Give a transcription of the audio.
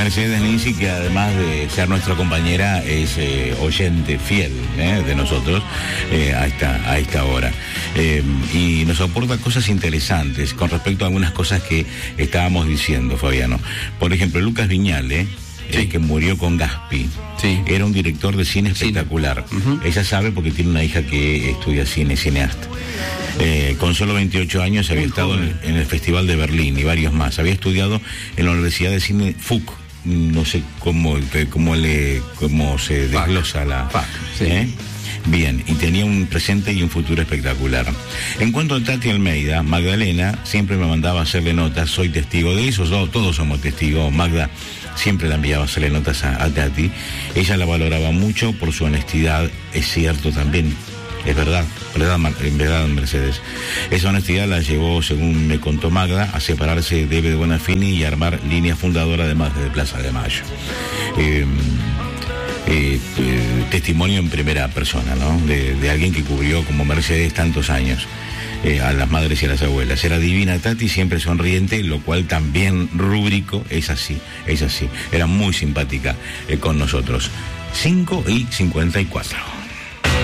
Mercedes Ninzi, que además de ser nuestra compañera, es oyente fiel de nosotros a esta hora. Y nos aporta cosas interesantes con respecto a algunas cosas que estábamos diciendo, Fabiano. Por ejemplo, Lucas Viñale, Sí. que murió con Gaspi, Sí. era un director de cine espectacular. Ella sabe porque tiene una hija que estudia cine, cineasta. Con solo 28 años había estado en el Festival de Berlín y varios más. Había estudiado en la Universidad de Cine FUC. No sé cómo se desglosa la FAC, sí. Bien, y tenía un presente y un futuro espectacular. En cuanto a Tati Almeida, Magdalena siempre me mandaba a hacerle notas, soy testigo de eso, todos somos testigos. Magda siempre la enviaba a hacerle notas a Tati. Ella la valoraba mucho por su honestidad, es cierto también. Es verdad, en verdad, Mercedes. Esa honestidad la llevó, según me contó Magda, a separarse de Eve de Bonafini y a armar línea fundadora además de Plaza de Mayo. Testimonio en primera persona, ¿no? De alguien que cubrió como Mercedes tantos años a las madres y a las abuelas. Era divina Tati, siempre sonriente, lo cual también rúbrico, es así. Era muy simpática con nosotros. 5:54.